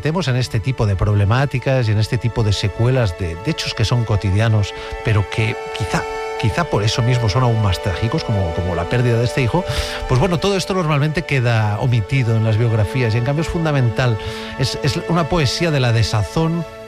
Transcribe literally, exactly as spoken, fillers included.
metemos en este tipo de problemáticas y en este tipo de secuelas de, de hechos que son cotidianos, pero que quizá... quizá por eso mismo son aún más trágicos, como, como la pérdida de este hijo, pues bueno, todo esto normalmente queda omitido en las biografías y en cambio es fundamental. Es, es una poesía de la desazón